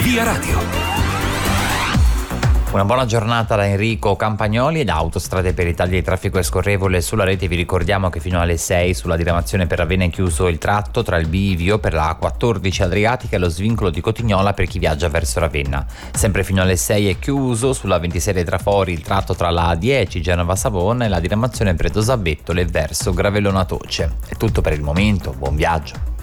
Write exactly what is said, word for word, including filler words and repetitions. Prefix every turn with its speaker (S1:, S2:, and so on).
S1: Via Radio.
S2: Una buona giornata da Enrico Campagnoli. Ed Autostrade per l'Italia, il traffico è scorrevole sulla rete. Vi ricordiamo che fino alle sei sulla diramazione per Ravenna è chiuso il tratto tra il bivio per la A quattordici Adriatica e lo svincolo di Cotignola per chi viaggia verso Ravenna. Sempre fino alle sei è chiuso sulla ventisei dei Trafori il tratto tra la A dieci Genova Savona e la diramazione per Dosabettole verso Gravellona Toce. È tutto per il momento, buon viaggio.